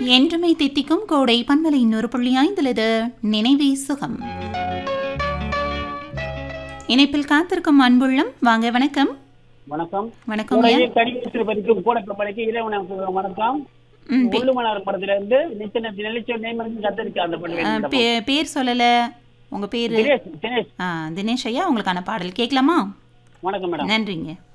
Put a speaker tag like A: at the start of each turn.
A: என்றுமே தித்திக்கும் கோடை பன்மலை 100.5 நினைவே சுகம். இணைப்பில் காத்திருக்கும் அன்புள்ளம் வாங்க. வணக்கம்.
B: வணக்கம்.
A: வணக்கம். பேர் சொல்லல. உங்க பேரு?
B: தினேஷ்.
A: தினேஷ் ஐயா, உங்களுக்கான பாடல் கேட்கலாமா?
B: வணக்கம் மேடம்.
A: நன்றிங்க.